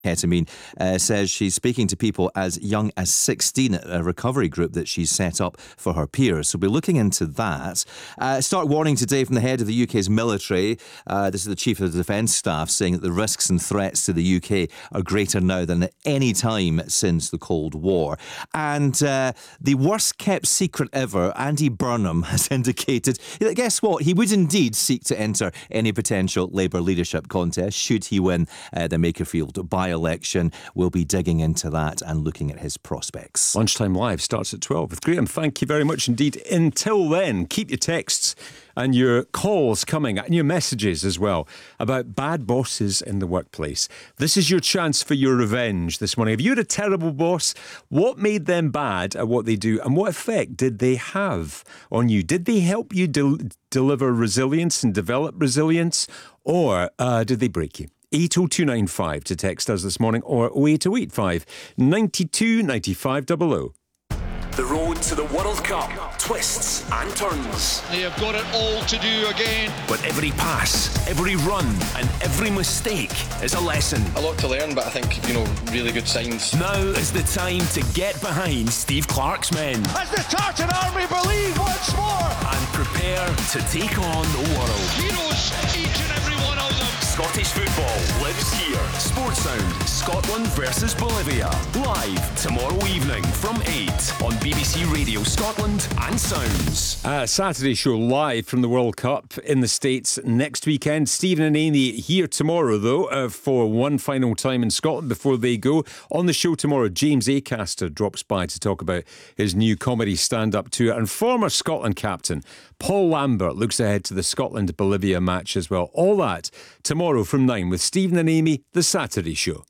ketamine, says she's speaking to people as young as 16 at a recovery group that she's set up for her peers. So we're looking into that. Stark warning today from the head of the UK's military. This is the Chief of the Defence Staff saying that the risks and threats to the UK are greater now than at any time since the Cold War. And the worst kept secret ever, Andy Burnham has indicated that, guess what, he would indeed seek to enter any potential Labour leadership contest should he win the Makerfield by-election. We'll be digging into that and looking at his prospects. Lunchtime Live starts at 12 with Graham. Thank you very much indeed. Until then, keep your texts and your calls coming and your messages as well about bad bosses in the workplace. This is your chance for your revenge this morning. If you had a terrible boss, what made them bad at what they do and what effect did they have on you? Did they help you deliver resilience and develop resilience, or did they break you? 80295 to text us this morning, or 08085 92 95 00. The road to the World Cup twists and turns. They have got it all to do again. But every pass, every run and every mistake is a lesson. A lot to learn, but I think, really good signs. Now is the time to get behind Steve Clarke's men. As the Tartan Army believe once more. And prepare to take on the world. Heroes, each and every one of them. Scottish football lives here. Sportsound, Scotland versus Bolivia. Live tomorrow evening from 8 on BBC Radio Scotland and Sounds. Saturday show live from the World Cup in the States next weekend. Stephen and Amy here tomorrow, though, for one final time in Scotland before they go. On the show tomorrow, James Acaster drops by to talk about his new comedy stand-up tour. And former Scotland captain Paul Lambert looks ahead to the Scotland-Bolivia match as well. All that tomorrow from 9 with Stephen and Amy, the Saturday show.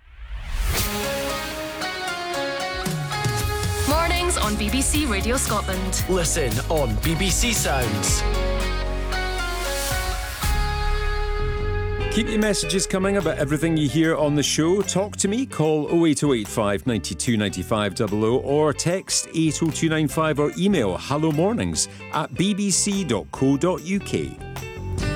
Mornings on BBC Radio Scotland. Listen on BBC Sounds. Keep your messages coming about everything you hear on the show. Talk to me. Call 08085 92 95 00 or text 80295 or email hellomornings@bbc.co.uk.